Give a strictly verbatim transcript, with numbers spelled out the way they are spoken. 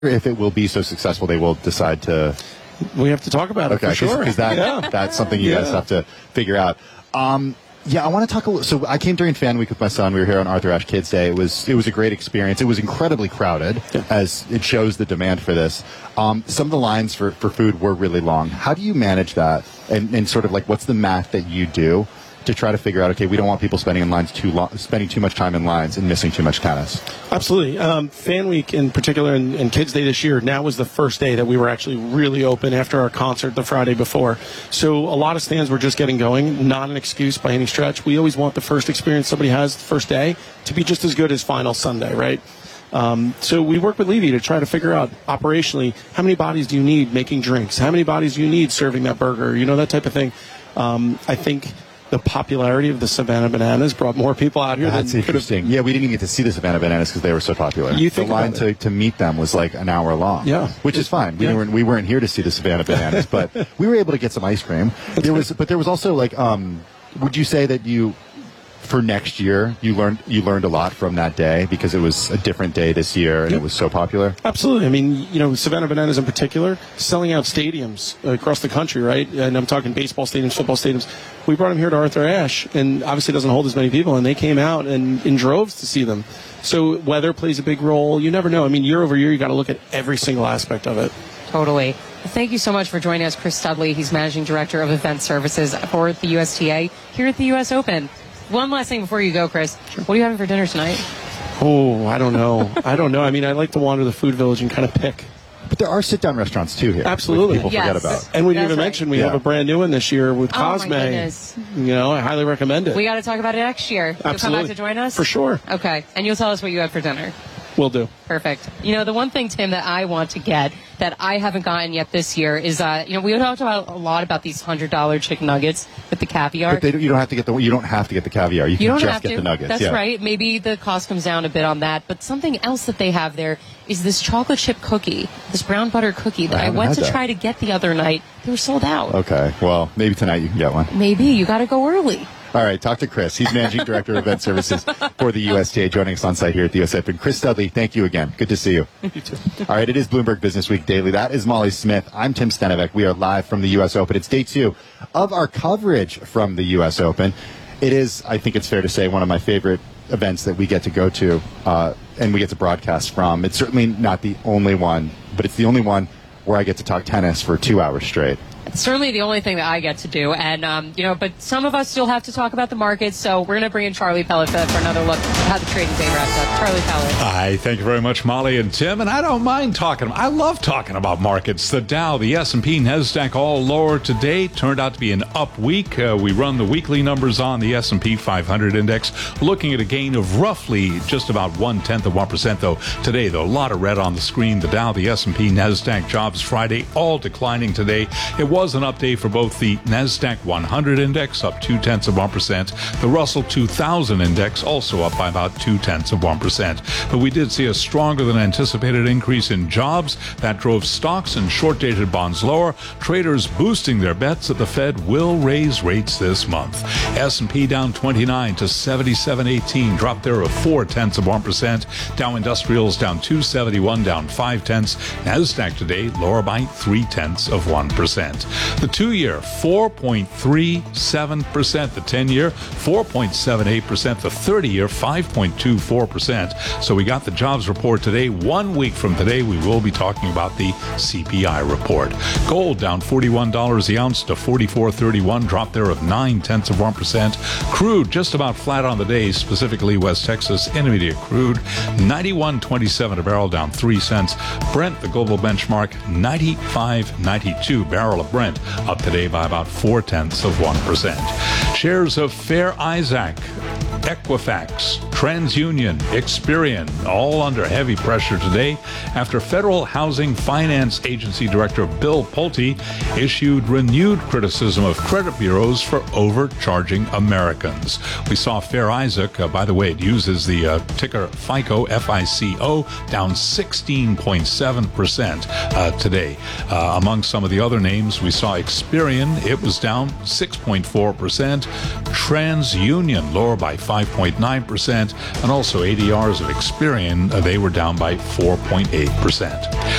if it will be so successful they will decide to... We have to talk about it okay, for sure. Because that, yeah. that's something you yeah. guys have to figure out. Um, yeah, I want to talk a little... So I came during Fan Week with my son. We were here on Arthur Ashe Kids Day. It was it was a great experience. It was incredibly crowded, yeah. as it shows the demand for this. Um, some of the lines for, for food were really long. How do you manage that? And, and sort of like, what's the math that you do to try to figure out, okay, we don't want people spending in lines too long, spending too much time in lines and missing too much tennis? Absolutely. Um, Fan Week in particular and, and Kids Day this year, now was the first day that we were actually really open after our concert the Friday before. So a lot of stands were just getting going, not an excuse by any stretch. We always want the first experience somebody has the first day to be just as good as final Sunday, right? Um, so we work with Levy to try to figure out operationally, how many bodies do you need making drinks? How many bodies do you need serving that burger? You know, that type of thing. Um, I think the popularity of the Savannah Bananas brought more people out here. That's than interesting. Yeah, we didn't even get to see the Savannah Bananas because they were so popular. You think the line about to, to meet them was like an hour long. Yeah, which is fine. We yeah. weren't we weren't here to see the Savannah Bananas, but we were able to get some ice cream. There was, but there was also like, um, would you say that you, for next year, you learned you learned a lot from that day because it was a different day this year and yep. it was so popular? Absolutely. I mean, you know, Savannah Bananas in particular, selling out stadiums across the country, right? And I'm talking baseball stadiums, football stadiums. We brought them here to Arthur Ashe, and obviously it doesn't hold as many people, and they came out and in droves to see them. So weather plays a big role. You never know. I mean, year over year, you got to look at every single aspect of it. Totally. Thank you so much for joining us, Chris Studley. He's Managing Director of Event Services for the U S T A here at the U S Open. One last thing before you go, Chris. What are you having for dinner tonight? Oh, I don't know. I don't know. I mean, I like to wander the food village and kind of pick. But there are sit-down restaurants, too, here. Absolutely. People yes. forget about. And we didn't That's even right. mention we yeah. have a brand new one this year with Oh, Cosme. my goodness. You know, I highly recommend it. We got to talk about it next year. You'll Absolutely. come back to join us? For sure. Okay. And you'll tell us what you had for dinner. Will do. Perfect. You know, the one thing, Tim, that I want to get that I haven't gotten yet this year is, uh, you know, we talked about a lot about these one hundred dollar chicken nuggets with the caviar. But they, you don't have to get the you don't have to get the caviar. You can You don't just have get to. the nuggets. That's yeah. right. Maybe the cost comes down a bit on that. But something else that they have there is this chocolate chip cookie, this brown butter cookie that I I, haven't went had to that. try to get the other night. They were sold out. Okay. Well, maybe tonight you can get one. Maybe. You got to go early. All right, talk to Chris. He's Managing Director of Event Services for the U S T A, joining us on site here at the U S Open. Chris Studley, thank you again. Good to see you. You too. All right, it is Bloomberg Business Week Daily. That is Molly Smith. I'm Tim Stenovec. We are live from the U S Open. It's day two of our coverage from the U S Open. It is, I think it's fair to say, one of my favorite events that we get to go to uh, and we get to broadcast from. It's certainly not the only one, but it's the only one where I get to talk tennis for two hours straight. It's certainly the only thing that I get to do. And, um, you know, but some of us still have to talk about the markets. So we're going to bring in Charlie Pellet for, for another look at how the trading day wrapped up. Charlie Pellet. Hi, thank you very much, Molly and Tim. And I don't mind talking. I love talking about markets. The Dow, the S and P, NASDAQ all lower today. Turned out to be an up week. Uh, we run the weekly numbers on the S and P five hundred index, looking at a gain of roughly just about one-tenth of one percent, though. Today, though, a lot of red on the screen. The Dow, the S and P, NASDAQ, Jobs Friday, all declining today. It was an up day for both the NASDAQ one hundred index, up two-tenths of one percent. The Russell two thousand index, also up by about two-tenths of one percent. But we did see a stronger than anticipated increase in jobs. That drove stocks and short-dated bonds lower. Traders boosting their bets that the Fed will raise rates this month. S and P down twenty-nine to seventy-seven eighteen, dropped there of four-tenths of one percent. Dow Industrials down two seventy-one, down five-tenths. NASDAQ today lower by three-tenths of one percent. The two-year, four point three seven percent. The ten-year, four point seven eight percent. The thirty-year, five point two four percent. So we got the jobs report today. One week from today, we will be talking about the C P I report. Gold down forty-one dollars the ounce to forty-four thirty-one, drop there of nine-tenths of one percent. Crude just about flat on the day, specifically West Texas Intermediate crude, ninety-one twenty-seven a barrel, down three cents. Brent, the global benchmark, ninety-five ninety-two barrel of Brent, up today by about four-tenths of one percent. Shares of Fair Isaac, Equifax, TransUnion, Experian, all under heavy pressure today after Federal Housing Finance Agency Director Bill Pulte issued renewed criticism of credit bureaus for overcharging Americans. We saw Fair Isaac, uh, by the way, it uses the uh, ticker FICO, F I C O, down sixteen point seven percent uh, today. Uh, among some of the other names, we saw Experian, it was down six point four percent. TransUnion lower by five point nine percent. percent, and also A D Rs of Experian, uh, they were down by four point eight percent.